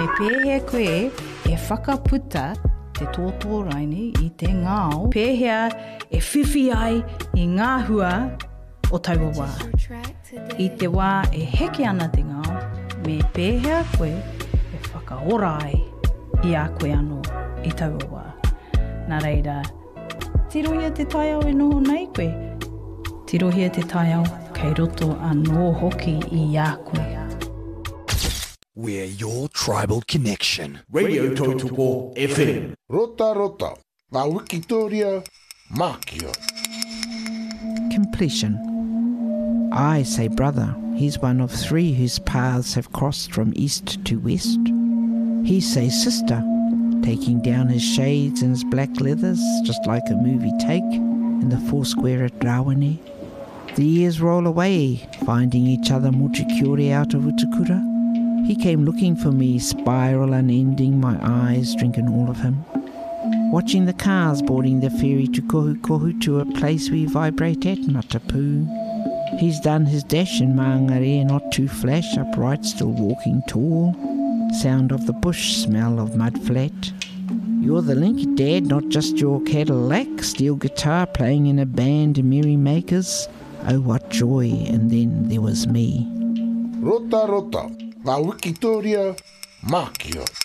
Me pēhea koe e whakaputa te tōtō raini i te ngāo. Pēhea e whiwhi ai i ngā hua o taua wā. I te wā e heke ana te ngāo, me pēhea koe e whakaora ai i a koe anō i taua wā. Nā reira, tirohia te taiao e noho nei koe. Tirohia te taiao kei roto anō hoki i a koe. We're your tribal connection. Radio Tautuko FM. Rota rota, ngā Wikitoria Mākia. Completion. I say brother, he's one of three whose paths have crossed from east to west. He says sister, taking down his shades and his black leathers, just like a movie take in the Foursquare at Rawene. The years roll away, finding each other Mochikiore out of Utukura. He came looking for me, spiral unending, my eyes drinking all of him. Watching the cars boarding the ferry to Kohukohu, to a place we vibrate at, Matapu. He's done his dash in Maangare, not too flash, upright, still walking tall. Sound of the bush, smell of mud flat. You're the link, Dad, not just your Cadillac. Steel guitar playing in a band, merrymakers. Oh, what joy, and then there was me. Rota rota, ngā Wikitoria Mākia.